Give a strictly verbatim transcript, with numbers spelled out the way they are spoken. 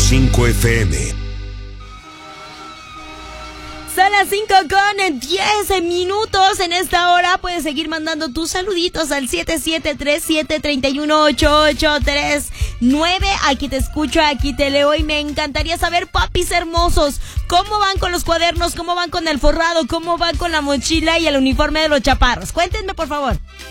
cinco F M. Son las cinco con diez minutos. En esta hora puedes seguir mandando tus saluditos al siete siete tres siete tres uno ocho ocho tres nueve. Aquí te escucho, aquí te leo y me encantaría saber, papis hermosos, cómo van con los cuadernos, cómo van con el forrado, cómo van con la mochila y el uniforme de los chaparros. Cuéntenme, por favor.